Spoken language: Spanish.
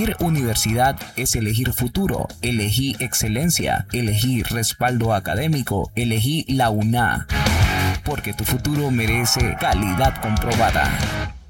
Elegir universidad es elegir futuro. Elegí excelencia. Elegí respaldo académico. Elegí la UNA. Porque tu futuro merece calidad comprobada.